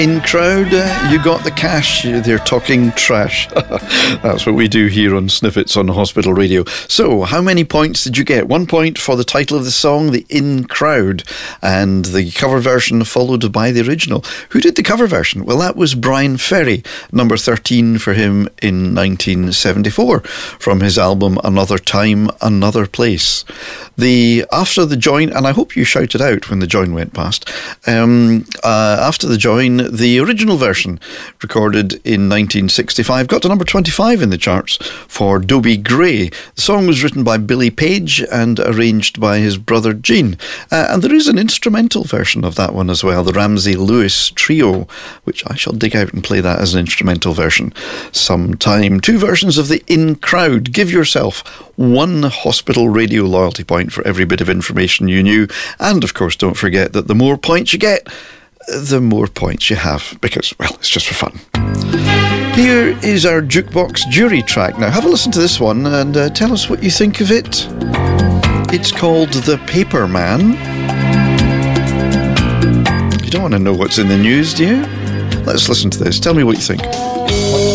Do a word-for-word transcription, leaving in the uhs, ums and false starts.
In crowd, uh, you got the cash, they're talking trash. That's what we do here on Snippets on Hospital Radio. So, how many points did you get? One point for the title of the song, the In Crowd, and the cover version followed by the original. Who did the cover version? Well, that was Brian Ferry, number thirteen for him in nineteen seventy-four, from his album Another Time, Another Place. The After the Join, and I hope you shouted out when the join went past, um, uh, after the join, the original version, recorded in nineteen sixty-five, got to number twenty-five in the charts for Dobie Gray. The song was written by Billy Page and arranged by his brother Gene. Uh, and there is an instrumental version of that one as well, the Ramsey Lewis Trio, which I shall dig out and play that as an instrumental version sometime. Two versions of the In Crowd. Give yourself one Hospital Radio loyalty point for every bit of information you knew. And of course, don't forget that the more points you get, the more points you have, because, well, it's just for fun. Here is our Jukebox Jury track. Now, have a listen to this one and uh, tell us what you think of it. It's called The Paper Man. You don't want to know what's in the news, do you? Let's listen to this. Tell me what you think.